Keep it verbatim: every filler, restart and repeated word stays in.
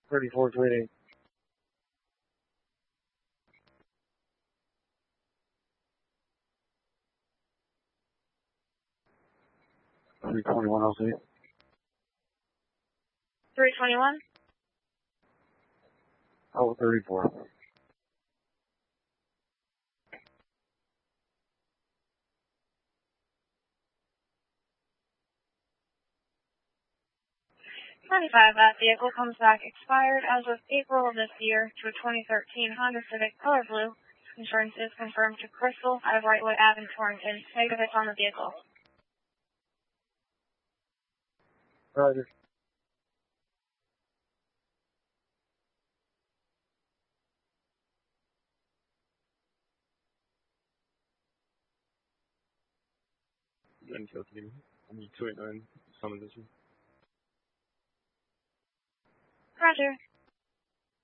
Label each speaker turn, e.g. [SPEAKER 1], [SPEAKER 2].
[SPEAKER 1] thirty-four twenty-eight. three twenty-one, I'll see.
[SPEAKER 2] three twenty-one?
[SPEAKER 1] Oh, thirty-four.
[SPEAKER 2] twenty-five, that vehicle comes back expired as of April of this year to a twenty thirteen Honda Civic color blue. Insurance is confirmed to Crystal out of Wrightwood Avenue, Torrington. Negative hits on the vehicle.
[SPEAKER 1] Roger.
[SPEAKER 3] Until two. I need two eight nine. Summon this one.
[SPEAKER 2] Roger.